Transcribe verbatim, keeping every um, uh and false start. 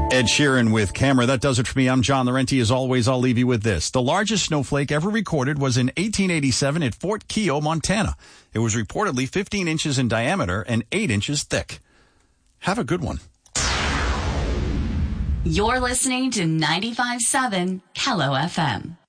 Ed Sheeran with Camera. That does it for me. I'm John Laurenti. As always, I'll leave you with this. The largest snowflake ever recorded was in eighteen eighty-seven at Fort Keogh, Montana. It was reportedly fifteen inches in diameter and eight inches thick. Have a good one. You're listening to ninety-five point seven Kello F M.